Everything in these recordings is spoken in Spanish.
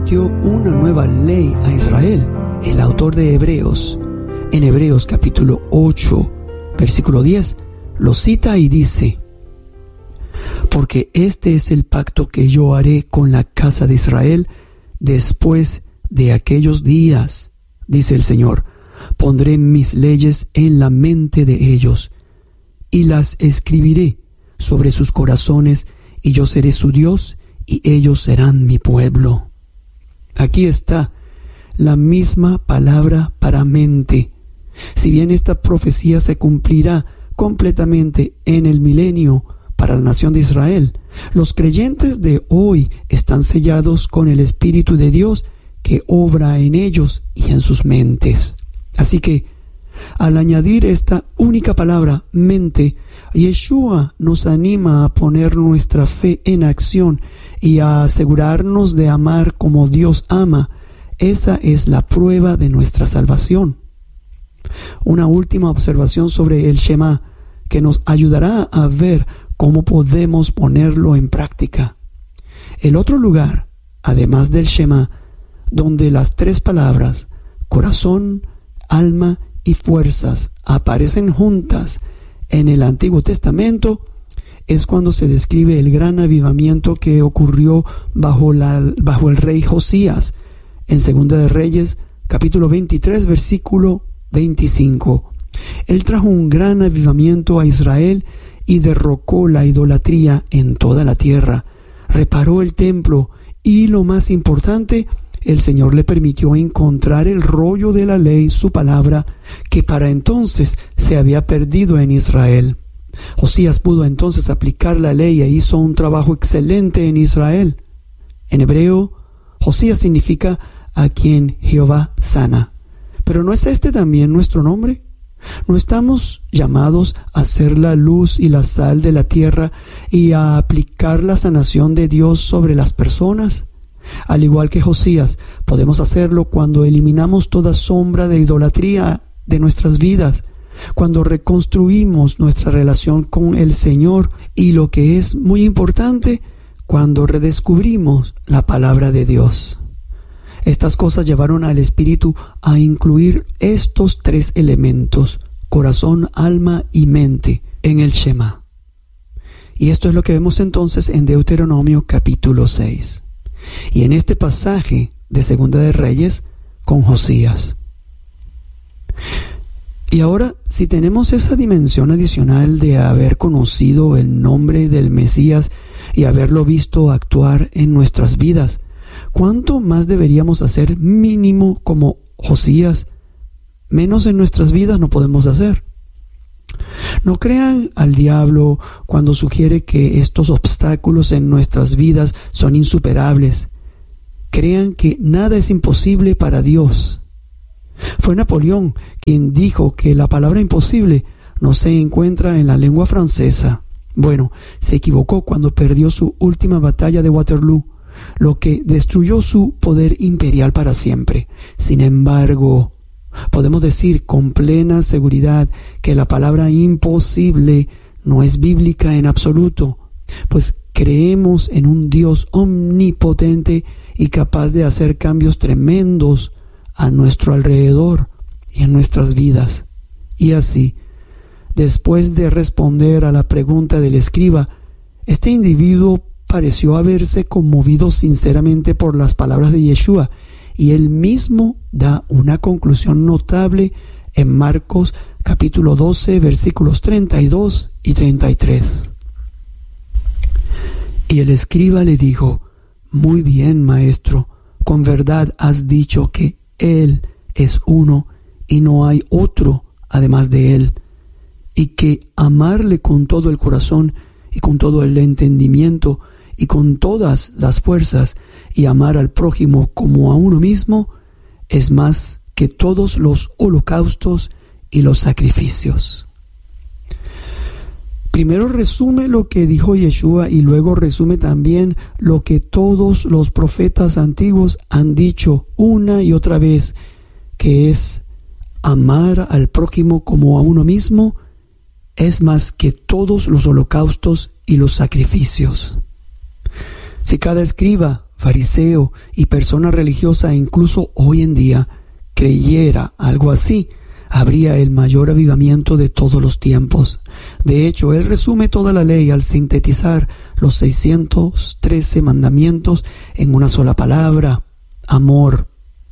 prometió una nueva ley a Israel. El autor de Hebreos, en Hebreos capítulo 8, versículo 10, lo cita y dice: porque este es el pacto que yo haré con la casa de Israel después de aquellos días, dice el Señor. Pondré mis leyes en la mente de ellos y las escribiré sobre sus corazones, y yo seré su Dios y ellos serán mi pueblo. Aquí está la misma palabra para mente. Si bien esta profecía se cumplirá completamente en el milenio para la nación de Israel, los creyentes de hoy están sellados con el Espíritu de Dios que obra en ellos y en sus mentes. Así que, al añadir esta única palabra, mente, Yeshua nos anima a poner nuestra fe en acción y a asegurarnos de amar como Dios ama. Esa es la prueba de nuestra salvación. Una última observación sobre el Shema que nos ayudará a ver cómo podemos ponerlo en práctica. El otro lugar, además del Shema, donde las tres palabras corazón, alma y fuerzas aparecen juntas en el Antiguo Testamento, es cuando se describe el gran avivamiento que ocurrió bajo el rey Josías en Segunda de Reyes, capítulo 23, versículo 25. Él trajo un gran avivamiento a Israel y derrocó la idolatría en toda la tierra, reparó el templo y, lo más importante, el Señor le permitió encontrar el rollo de la ley, su palabra, que para entonces se había perdido en Israel. Josías pudo entonces aplicar la ley e hizo un trabajo excelente en Israel. En hebreo, Josías significa a quien Jehová sana. Pero ¿no es este también nuestro nombre? ¿No estamos llamados a ser la luz y la sal de la tierra y a aplicar la sanación de Dios sobre las personas? Al igual que Josías, podemos hacerlo cuando eliminamos toda sombra de idolatría de nuestras vidas, cuando reconstruimos nuestra relación con el Señor y, lo que es muy importante, cuando redescubrimos la palabra de Dios. Estas cosas llevaron al Espíritu a incluir estos tres elementos, corazón, alma y mente, en el Shema. Y esto es lo que vemos entonces en Deuteronomio capítulo 6. Y en este pasaje de Segunda de Reyes con Josías. Y ahora, si tenemos esa dimensión adicional de haber conocido el nombre del Mesías y haberlo visto actuar en nuestras vidas, ¿cuánto más deberíamos hacer mínimo como Josías? Menos en nuestras vidas no podemos hacer. No crean al diablo cuando sugiere que estos obstáculos en nuestras vidas son insuperables. Crean que nada es imposible para Dios. Fue Napoleón quien dijo que la palabra imposible no se encuentra en la lengua francesa. Bueno, se equivocó cuando perdió su última batalla de Waterloo, lo que destruyó su poder imperial para siempre. Sin embargo, podemos decir con plena seguridad que la palabra imposible no es bíblica en absoluto, pues creemos en un Dios omnipotente y capaz de hacer cambios tremendos a nuestro alrededor y en nuestras vidas. Y así, después de responder a la pregunta del escriba, este individuo pareció haberse conmovido sinceramente por las palabras de Yeshua, y él mismo da una conclusión notable en Marcos capítulo 12, versículos 32 y 33. Y el escriba le dijo: muy bien, maestro, con verdad has dicho que Él es uno y no hay otro además de Él, y que amarle con todo el corazón y con todo el entendimiento y con todas las fuerzas, y amar al prójimo como a uno mismo, es más que todos los holocaustos y los sacrificios. Primero resume lo que dijo Yeshua y luego resume también lo que todos los profetas antiguos han dicho una y otra vez, que es amar al prójimo como a uno mismo, es más que todos los holocaustos y los sacrificios. Si cada escriba fariseo y persona religiosa, incluso hoy en día, creyera algo así, habría el mayor avivamiento de todos los tiempos. De hecho, él resume toda la ley al sintetizar los 613 mandamientos en una sola palabra: amor.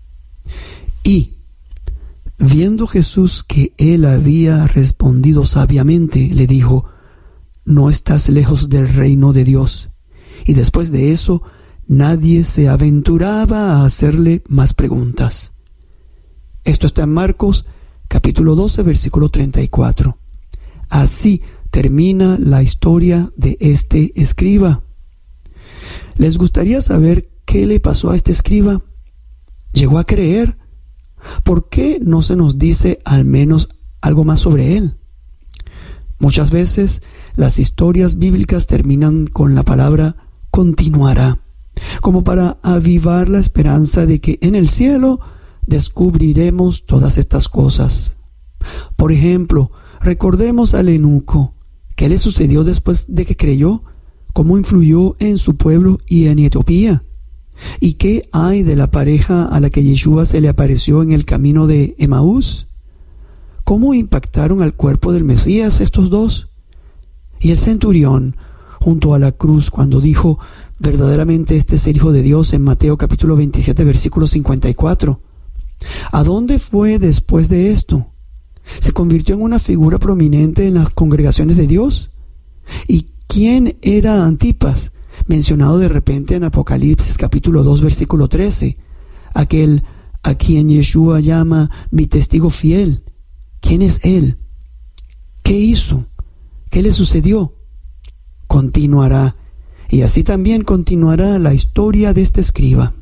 Y, viendo Jesús que él había respondido sabiamente, le dijo: no estás lejos del reino de Dios. Y después de eso, nadie se aventuraba a hacerle más preguntas. Esto está en Marcos capítulo 12, versículo 34. Así termina la historia de este escriba. ¿Les gustaría saber qué le pasó a este escriba? ¿Llegó a creer? ¿Por qué no se nos dice al menos algo más sobre él? Muchas veces las historias bíblicas terminan con la palabra continuará, como para avivar la esperanza de que en el cielo descubriremos todas estas cosas. Por ejemplo, recordemos al eunuco. ¿Qué le sucedió después de que creyó? ¿Cómo influyó en su pueblo y en Etiopía? ¿Y qué hay de la pareja a la que Yeshua se le apareció en el camino de Emaús? ¿Cómo impactaron al cuerpo del Mesías estos dos? Y el centurión junto a la cruz, cuando dijo: verdaderamente este es el Hijo de Dios, en Mateo capítulo 27, versículo 54. ¿A dónde fue después de esto? ¿Se convirtió en una figura prominente en las congregaciones de Dios? ¿Y quién era Antipas, mencionado de repente en Apocalipsis capítulo 2, versículo 13? Aquel a quien Yeshua llama mi testigo fiel. ¿Quién es él? ¿Qué hizo? ¿Qué le sucedió? Continuará, y así también continuará la historia de este escriba.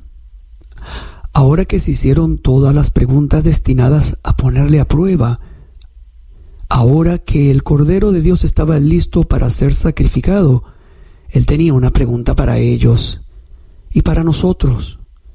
Ahora que se hicieron todas las preguntas destinadas a ponerle a prueba, ahora que el Cordero de Dios estaba listo para ser sacrificado, él tenía una pregunta para ellos y para nosotros.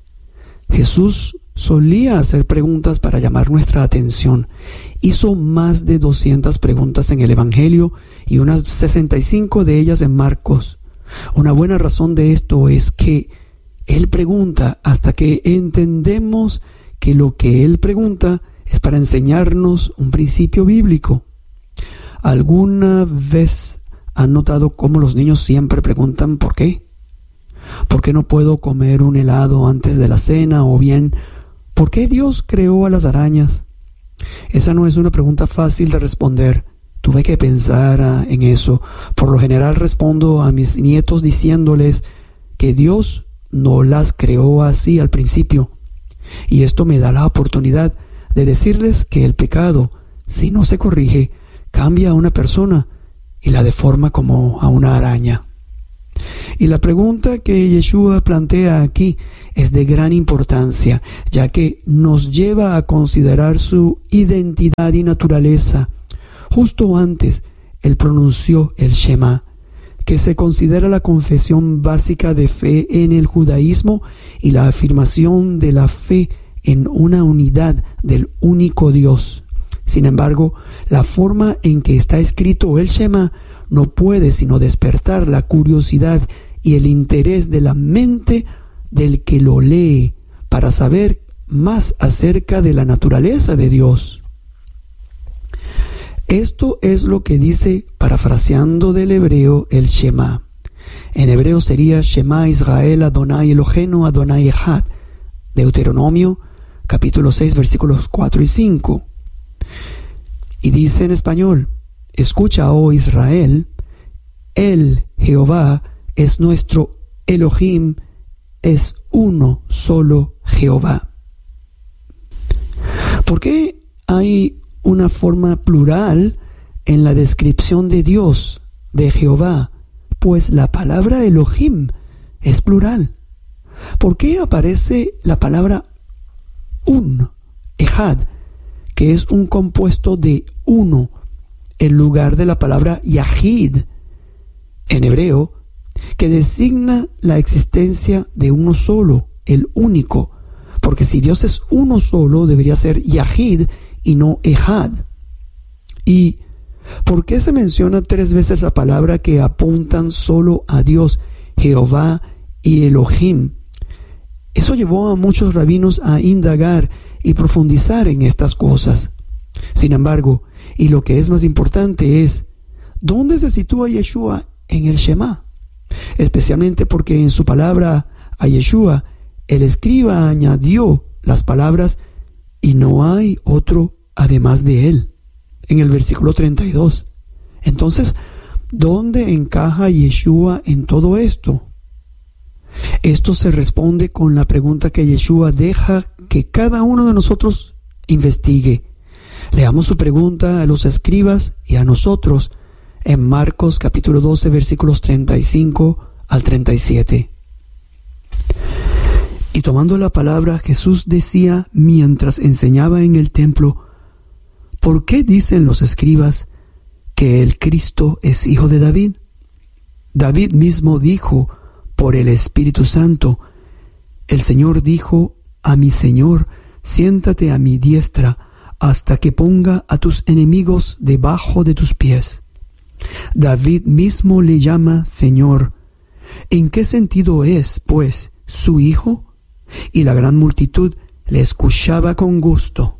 Jesús solía hacer preguntas para llamar nuestra atención. Hizo más de 200 preguntas en el Evangelio y unas 65 de ellas en Marcos. Una buena razón de esto es que Él pregunta hasta que entendemos que lo que Él pregunta es para enseñarnos un principio bíblico. ¿Alguna vez han notado cómo los niños siempre preguntan por qué? ¿Por qué no puedo comer un helado antes de la cena? O bien, ¿por qué Dios creó a las arañas? Esa no es una pregunta fácil de responder. Tuve que pensar en eso. Por lo general respondo a mis nietos diciéndoles que Dios no las creó así al principio. Y esto me da la oportunidad de decirles que el pecado, si no se corrige, cambia a una persona y la deforma como a una araña. Y la pregunta que Yeshua plantea aquí es de gran importancia, ya que nos lleva a considerar su identidad y naturaleza. Justo antes, él pronunció el Shema, que se considera la confesión básica de fe en el judaísmo y la afirmación de la fe en una unidad del único Dios. Sin embargo, la forma en que está escrito el Shema no puede sino despertar la curiosidad y el interés de la mente del que lo lee para saber más acerca de la naturaleza de Dios. Esto es lo que dice, parafraseando del hebreo, el Shema. En hebreo sería Shema Israel Adonai Eloheinu Adonai Echad. Deuteronomio capítulo 6 versículos 4 y 5. Y dice en español: escucha, oh Israel, Él, Jehová, es nuestro Elohim, es uno solo Jehová. ¿Por qué hay una forma plural en la descripción de Dios, de Jehová? Pues la palabra Elohim es plural. ¿Por qué aparece la palabra un, Echad, que es un compuesto de uno, en lugar de la palabra Yahid, en hebreo, que designa la existencia de uno solo, el único? Porque si Dios es uno solo, debería ser Yahid y no Echad. ¿Y por qué se menciona 3 veces la palabra que apuntan solo a Dios, Jehová y Elohim? Eso llevó a muchos rabinos a indagar y profundizar en estas cosas. Sin embargo, y lo que es más importante es, ¿dónde se sitúa Yeshua en el Shema? Especialmente porque en su palabra a Yeshua, el escriba añadió las palabras, y no hay otro además de él, en el versículo 32. Entonces, ¿dónde encaja Yeshua en todo esto? Esto se responde con la pregunta que Yeshua deja que cada uno de nosotros investigue. Leamos su pregunta a los escribas y a nosotros en Marcos capítulo 12 versículos 35 al 37. Y tomando la palabra, Jesús decía mientras enseñaba en el templo: ¿por qué dicen los escribas que el Cristo es hijo de David? David mismo dijo por el Espíritu Santo: el Señor dijo a mi Señor, siéntate a mi diestra hasta que ponga a tus enemigos debajo de tus pies. David mismo le llama Señor. ¿En qué sentido es, pues, su hijo? Y la gran multitud le escuchaba con gusto.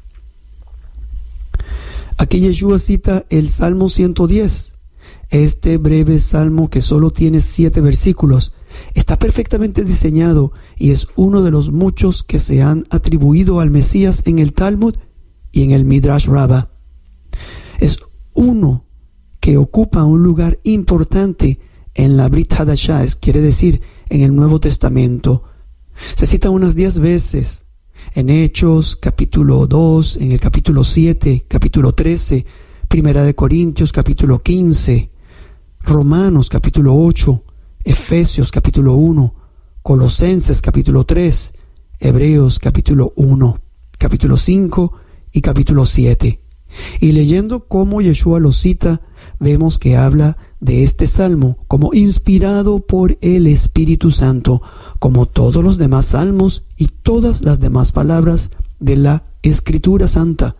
Aquí Yeshua cita el Salmo 110. Este breve salmo, que solo tiene 7 versículos, está perfectamente diseñado y es uno de los muchos que se han atribuido al Mesías en el Talmud y en el Midrash Rabbah. Es uno que ocupa un lugar importante en la Brit Hadashah, quiere decir, en el Nuevo Testamento. Se cita unas 10 veces, en Hechos, capítulo 2, en el capítulo 7, capítulo 13, Primera de Corintios, capítulo 15, Romanos, capítulo 8, Efesios, capítulo 1, Colosenses, capítulo 3, Hebreos, capítulo 1, capítulo 5 y capítulo 7. Y leyendo cómo Yeshua lo cita, vemos que habla de este salmo como inspirado por el Espíritu Santo, como todos los demás salmos y todas las demás palabras de la Escritura Santa.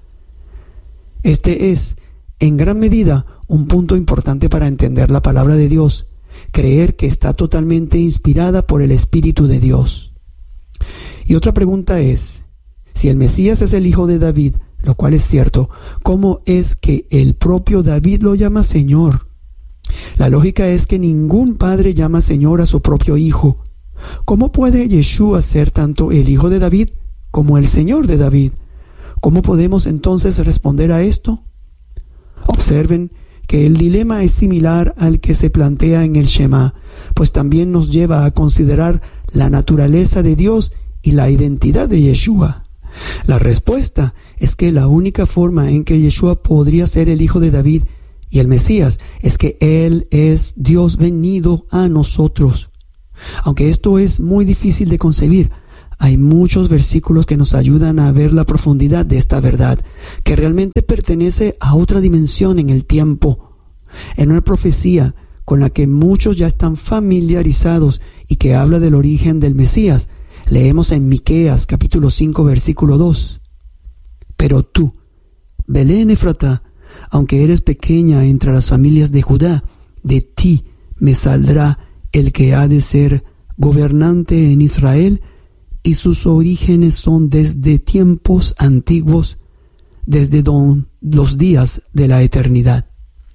Este es, en gran medida, un punto importante para entender la palabra de Dios, creer que está totalmente inspirada por el Espíritu de Dios. Y otra pregunta es, si el Mesías es el hijo de David, lo cual es cierto, ¿cómo es que el propio David lo llama Señor? La lógica es que ningún padre llama Señor a su propio hijo. ¿Cómo puede Yeshua ser tanto el hijo de David como el Señor de David? ¿Cómo podemos entonces responder a esto? Observen que el dilema es similar al que se plantea en el Shema, pues también nos lleva a considerar la naturaleza de Dios y la identidad de Yeshua. La respuesta es que la única forma en que Yeshua podría ser el hijo de David y el Mesías es que Él es Dios venido a nosotros. Aunque esto es muy difícil de concebir, hay muchos versículos que nos ayudan a ver la profundidad de esta verdad, que realmente pertenece a otra dimensión en el tiempo, en una profecía con la que muchos ya están familiarizados y que habla del origen del Mesías. Leemos en Miqueas capítulo 5 versículo 2. Pero tú, Belén Efratá, aunque eres pequeña entre las familias de Judá, de ti me saldrá el que ha de ser gobernante en Israel, y sus orígenes son desde tiempos antiguos, desde los días de la eternidad.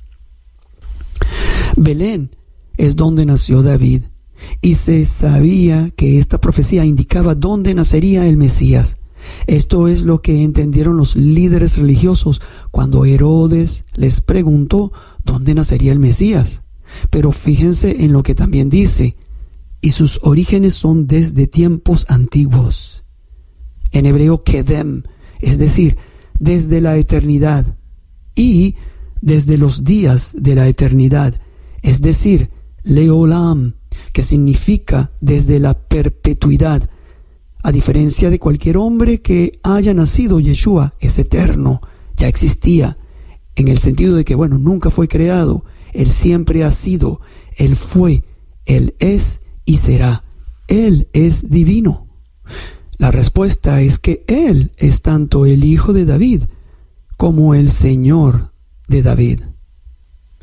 Belén es donde nació David, y se sabía que esta profecía indicaba dónde nacería el Mesías. Esto es lo que entendieron los líderes religiosos cuando Herodes les preguntó dónde nacería el Mesías. Pero fíjense en lo que también dice: y sus orígenes son desde tiempos antiguos. En hebreo, kedem, es decir, desde la eternidad, y desde los días de la eternidad, es decir, leolam, que significa desde la perpetuidad. A diferencia de cualquier hombre que haya nacido, Yeshua es eterno, ya existía, en el sentido de que, nunca fue creado. Él siempre ha sido, Él fue, Él es y será. Él es divino. La respuesta es que Él es tanto el hijo de David como el Señor de David.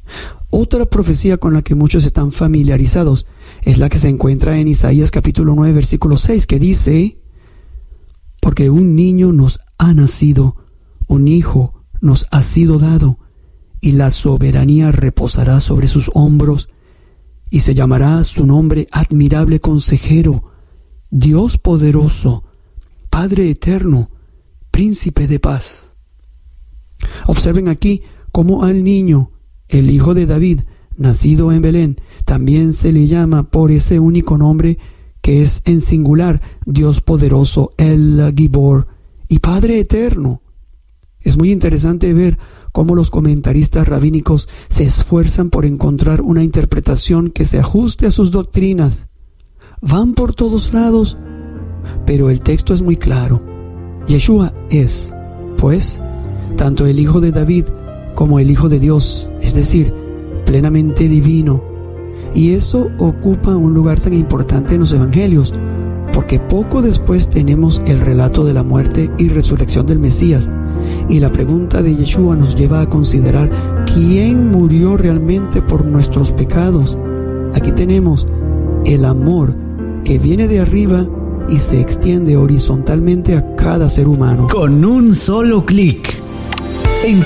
Otra profecía con la que muchos están familiarizados es la que se encuentra en Isaías capítulo 9, versículo 6, que dice: porque un niño nos ha nacido, un hijo nos ha sido dado, y la soberanía reposará sobre sus hombros, y se llamará su nombre Admirable Consejero, Dios Poderoso, Padre Eterno, Príncipe de Paz. Observen aquí cómo al niño, el hijo de David, nacido en Belén, también se le llama por ese único nombre que es en singular, Dios Poderoso, El Gibor y Padre Eterno. Es muy interesante ver cómo los comentaristas rabínicos se esfuerzan por encontrar una interpretación que se ajuste a sus doctrinas. Van por todos lados, pero el texto es muy claro. Yeshua es, pues, tanto el Hijo de David como el Hijo de Dios, es decir, plenamente divino. Y eso ocupa un lugar tan importante en los evangelios, porque poco después tenemos el relato de la muerte y resurrección del Mesías, y la pregunta de Yeshua nos lleva a considerar quién murió realmente por nuestros pecados. Aquí tenemos el amor que viene de arriba y se extiende horizontalmente a cada ser humano. Con un solo clic en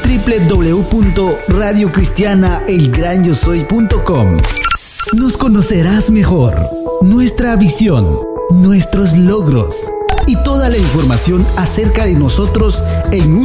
www.radiocristianaelgranyosoy.com nos conocerás mejor, nuestra visión, nuestros logros y toda la información acerca de nosotros en un